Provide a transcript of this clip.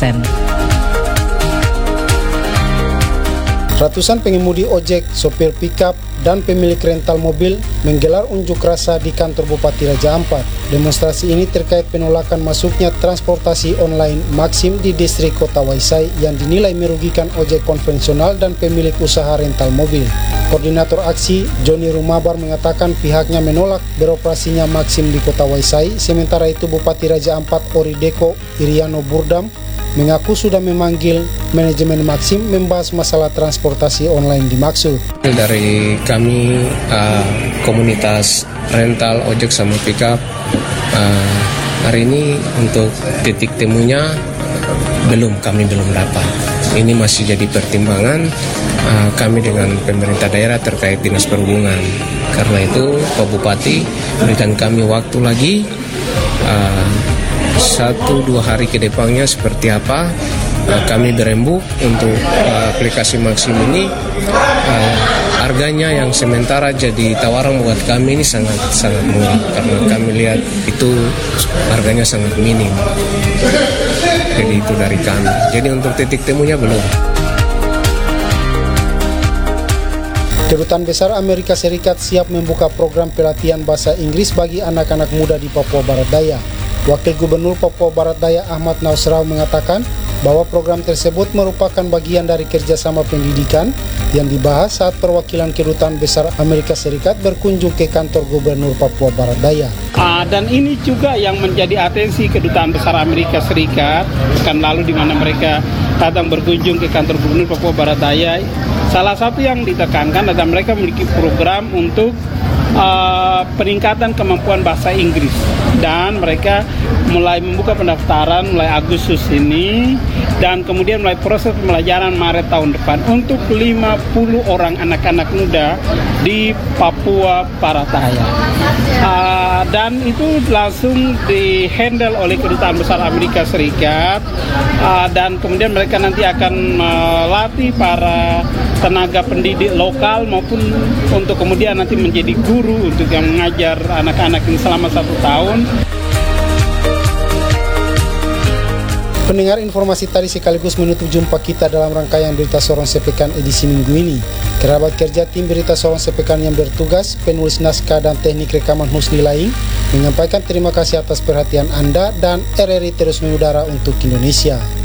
Ratusan pengemudi ojek, sopir pickup, dan pemilik rental mobil menggelar unjuk rasa di kantor Bupati Raja Ampat. Demonstrasi ini terkait penolakan masuknya transportasi online Maxim di distrik Kota Waisai yang dinilai merugikan ojek konvensional dan pemilik usaha rental mobil. Koordinator aksi, Joni Rumabar, mengatakan pihaknya menolak beroperasinya Maxim di Kota Waisai, sementara itu Bupati Raja Ampat Orideko Iriano Burdam mengaku sudah memanggil manajemen Maxim membahas masalah transportasi online dimaksud. Dari kami komunitas rental ojek sama pickup, hari ini untuk titik temunya kami belum dapat. Ini masih jadi pertimbangan kami dengan pemerintah daerah terkait dinas perhubungan. Karena itu Pak Bupati berikan kami waktu lagi 1-2 hari ke depannya seperti apa kami berembuk untuk aplikasi Maxim ini. Harganya yang sementara jadi tawaran buat kami ini sangat murah karena kami lihat itu harganya sangat minim. Jadi itu dari kami. Jadi untuk titik temunya belum. Kedutaan Besar Amerika Serikat siap membuka program pelatihan bahasa Inggris bagi anak-anak muda di Papua Barat Daya. Wakil Gubernur Papua Barat Daya Ahmad Nausrau mengatakan bahwa program tersebut merupakan bagian dari kerjasama pendidikan yang dibahas saat perwakilan Kedutaan Besar Amerika Serikat berkunjung ke kantor Gubernur Papua Barat Daya. Dan ini juga yang menjadi atensi Kedutaan Besar Amerika Serikat kan lalu di mana mereka datang berkunjung ke kantor Gubernur Papua Barat Daya. Salah satu yang ditekankan adalah mereka memiliki program untuk peningkatan kemampuan bahasa Inggris dan mereka mulai membuka pendaftaran mulai Agustus ini dan kemudian mulai proses pembelajaran Maret tahun depan untuk 50 orang anak-anak muda di Papua Barat Daya. Dan itu langsung dihandle oleh Kedutaan Besar Amerika Serikat dan kemudian mereka nanti akan melatih para tenaga pendidik lokal maupun untuk kemudian nanti menjadi guru untuk yang mengajar anak-anak ini selama 1 tahun. Pendengar, informasi tadi sekaligus menutup jumpa kita dalam rangkaian Berita Sorong Sepekan edisi minggu ini. Kerabat kerja tim Berita Sorong Sepekan yang bertugas, penulis naskah dan teknik rekaman Husni Laing, menyampaikan terima kasih atas perhatian Anda dan RRI terus mengudara untuk Indonesia.